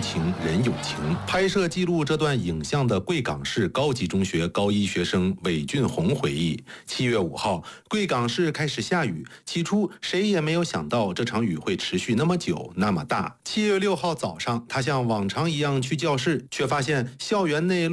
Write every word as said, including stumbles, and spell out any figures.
情，人有情。拍摄记录这段影像的贵港市高级中学高一学生韦俊宏回忆，七月五号，贵港市开始下雨，起初谁也没有想到这场雨会持续那么久，那么大。七月六号早上，他像往常一样去教室，却发现校园内